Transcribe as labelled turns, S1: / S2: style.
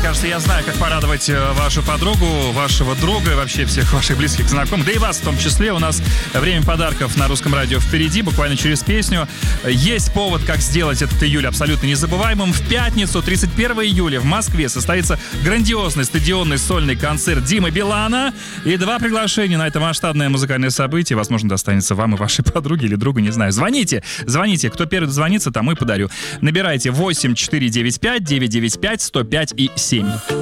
S1: кажется, я знаю, как порадовать вашу подругу, вашего друга и вообще всех ваших близких знакомых, да и вас в том числе. У нас время подарков на Русском радио впереди, буквально через песню. Есть повод, как сделать этот июль абсолютно незабываемым. В пятницу, 31 июля, в Москве состоится грандиозный стадионный сольный концерт Димы Билана. И 2 приглашения на это масштабное музыкальное событие. Возможно, достанется вам и вашей подруге или другу, не знаю. Звоните. Кто первый дозвонится, тому и подарю. Набирайте 8495-995-105 и 7.